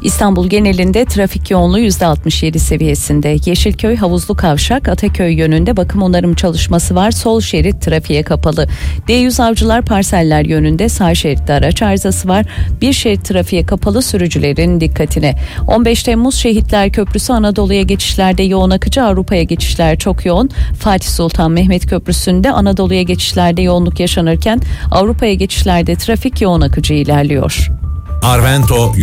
İstanbul genelinde trafik yoğunluğu %67 seviyesinde. Yeşilköy Havuzlu Kavşak Ataköy yönünde bakım onarım çalışması var. Sol şerit trafiğe kapalı. D100 Avcılar Parseller yönünde sağ şeritte araç arızası var. Bir şerit trafiğe kapalı, sürücülerin dikkatine. 15 Temmuz Şehitler Köprüsü Anadolu'ya geçişlerde yoğun akıcı, Avrupa'ya geçişler çok yoğun. Fatih Sultan Mehmet Köprüsü'nde Anadolu'ya geçişlerde yoğunluk yaşanırken Avrupa'ya geçişlerde trafik yoğun akıcı ilerliyor. Arvento